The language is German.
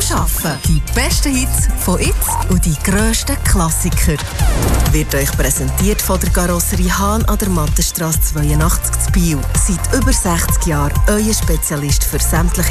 arbeiten. Die besten Hits von jetzt und die grössten Klassiker. Wird euch präsentiert von der Karosserie Hahn an der Mattenstrasse 82 zu Biel. Seit über 60 Jahren euer Spezialist für sämtliche